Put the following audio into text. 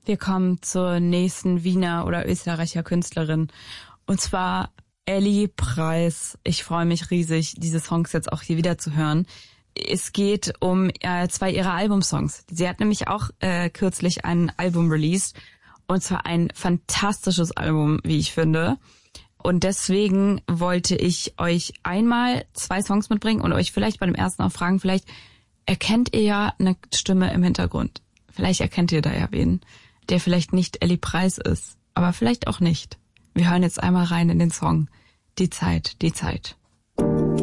Wir kommen zur nächsten Wiener oder Österreicher Künstlerin. Und zwar Elli Preis. Ich freue mich riesig, diese Songs jetzt auch hier wieder zu hören. Es geht um 2 ihrer Albumsongs. Sie hat nämlich auch kürzlich ein Album released. Und zwar ein fantastisches Album, wie ich finde. Und deswegen wollte ich euch einmal 2 Songs mitbringen und euch vielleicht bei dem ersten auch fragen, vielleicht erkennt ihr ja eine Stimme im Hintergrund. Vielleicht erkennt ihr da ja wen, der vielleicht nicht Elli Preis ist, aber vielleicht auch nicht. Wir hören jetzt einmal rein in den Song Die Zeit, die Zeit.